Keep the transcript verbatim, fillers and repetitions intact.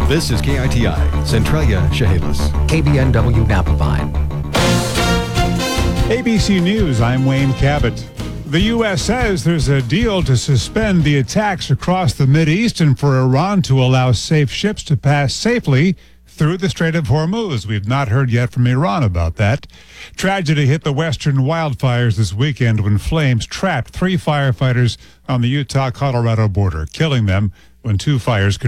This is K I T I, Centralia, Chehalis. K B N W Napa Vine. A B C News, I'm Wayne Cabot. The U S says there's a deal to suspend the attacks across the Mideast and for Iran to allow safe ships to pass safely through the Strait of Hormuz. We've not heard yet from Iran about that. Tragedy hit the western wildfires this weekend when flames trapped three firefighters on the Utah-Colorado border, killing them when two fires